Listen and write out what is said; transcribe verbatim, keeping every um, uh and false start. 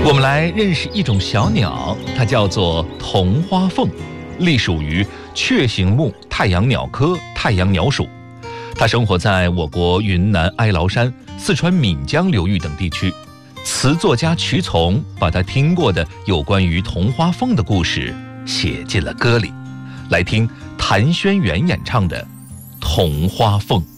我们来认识一种小鸟，它叫做桐花凤，隶属于雀形目太阳鸟科太阳鸟属。它生活在我国云南哀牢山、四川岷江流域等地区。词作家瞿从把他听过的有关于桐花凤的故事写进了歌里。来听谭轩元演唱的《桐花凤》。